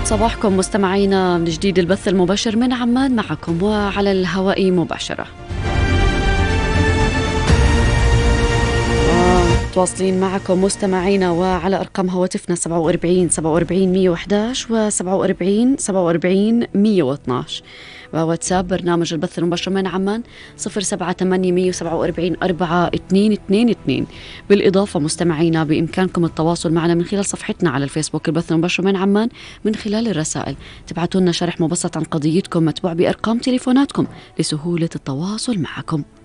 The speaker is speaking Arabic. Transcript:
يسعد صباحكم مستمعينا من جديد البث المباشر من عمان معكم وعلى الهواء مباشرة. تواصلين معكم مستمعينا وعلى أرقام هواتفنا 47 47 111 و 47 47 112 وواتساب برنامج البث المباشر من عمان 078 147 4222. بالإضافة مستمعينا بإمكانكم التواصل معنا من خلال صفحتنا على الفيسبوك البث المباشر من عمان من خلال الرسائل. تبعتوا لنا شرح مبسط عن قضيتكم متبوع بأرقام تليفوناتكم لسهولة التواصل معكم.